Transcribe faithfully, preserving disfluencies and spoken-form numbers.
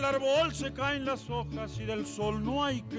del árbol se caen las hojas y del sol no hay que